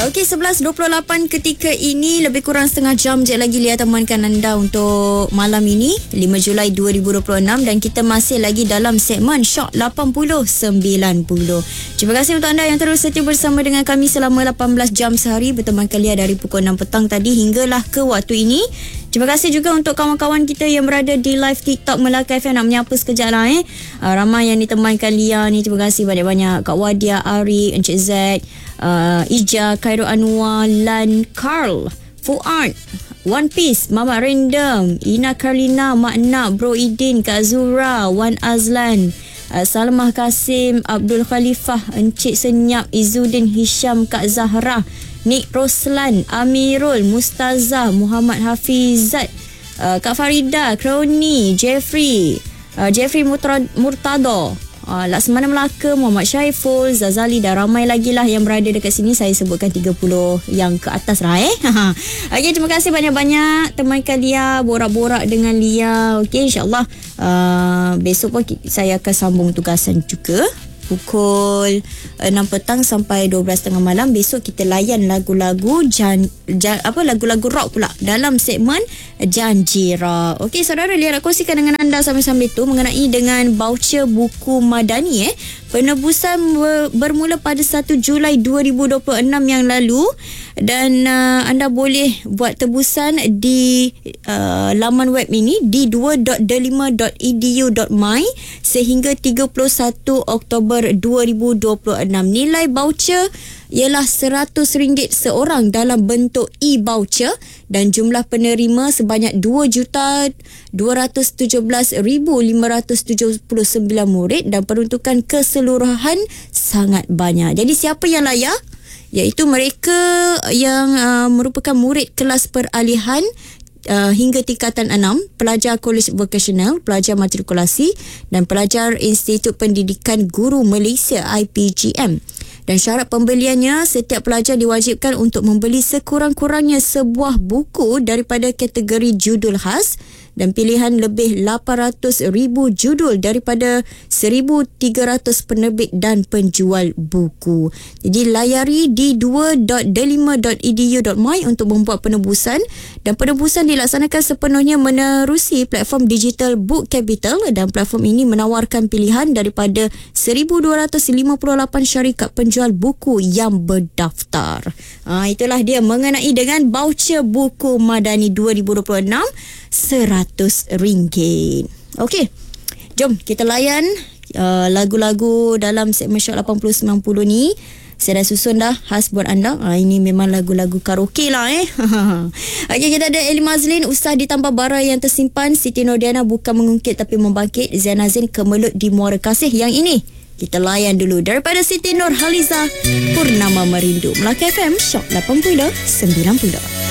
Okey, 11.28 ketika ini, lebih kurang setengah jam je lagi Lia temankan anda untuk malam ini 5 Julai 2026 dan kita masih lagi dalam segmen Shock 80-90. Terima kasih untuk anda yang terus setia bersama dengan kami selama 18 jam sehari, bertemankan Lia dari pukul 6 petang tadi hinggalah ke waktu ini. Terima kasih juga untuk kawan-kawan kita yang berada di live TikTok Melaka FM. Nak menyapa sekejap lah ramai yang ditemankan Lia ni. Terima kasih banyak-banyak Kak Wadia, Ari, Encik Z, Ija, Khairul Anwar, Lan Carl, Fuad, One Piece, Mama Random, Ina Karlina, Mak Nak, Bro Idin, Kak Zura, Wan Azlan, Salmah Kasim, Abdul Khalifah, Encik Senyap, Izzuddin, Hisham, Kak Zahra, Nik Roslan, Amirul, Mustazah, Muhammad Hafizat, Kak Farida, Kroni, Jeffrey Murtado, Laksmana Melaka, Muhammad Syaiful, Zazali dan ramai lagi lah yang berada dekat sini. Saya sebutkan 30 yang ke atas lah Okey, terima kasih banyak-banyak temankan Lia, borak-borak dengan Lia. Okey, insyaAllah besok pun saya akan sambung tugasan juga pukul 6 petang sampai 12.30 malam. Besok kita layan lagu-lagu lagu-lagu rock pula dalam segmen Janji Rock. Okey, saudara, Lia nak kongsikan dengan anda sambil-sambil tu mengenai dengan voucher buku Madani penebusan bermula pada 1 Julai 2026 yang lalu dan anda boleh buat tebusan di laman web ini di 2.delima.edu.my sehingga 31 Oktober 2026. Nilai voucher ialah RM100 seorang dalam bentuk e-voucher dan jumlah penerima sebanyak 2,217,579 murid dan peruntukan keseluruhan sangat banyak. Jadi siapa yang layak? Iaitu mereka yang merupakan murid kelas peralihan hingga tingkatan 6, pelajar kolej vokasional, pelajar matrikulasi dan pelajar Institut Pendidikan Guru Malaysia IPGM. Dan syarat pembeliannya, setiap pelajar diwajibkan untuk membeli sekurang-kurangnya sebuah buku daripada kategori judul khas dan pilihan lebih 800,000 judul daripada 1,300 penerbit dan penjual buku. Jadi layari di 2.delima.edu.my untuk membuat penebusan dan penebusan dilaksanakan sepenuhnya menerusi platform digital Book Capital dan platform ini menawarkan pilihan daripada 1,258 syarikat penjual buku yang berdaftar. Itulah dia mengenai dengan voucher buku Madani 2026 RM100. Okey, jom kita layan lagu-lagu dalam segmen Shock 80-90 ni. Saya dah susun dah khas buat anda. Ini memang lagu-lagu karaoke lah Okey, kita ada Eli Mazlin, Usah Ditambah Bara Yang Tersimpan, Siti Nordiana, Bukan Mengungkit Tapi Membangkit, Zainal Zain, Kemelut di Muara Kasih. Yang ini kita layan dulu daripada Siti Nurhaliza, Purnama Merindu. Melaka FM Shock 80-90.